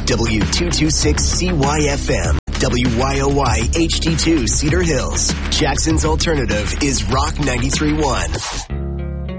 W226CYFM. WYOY HD2 Cedar Hills. Jackson's alternative is Rock 93.1.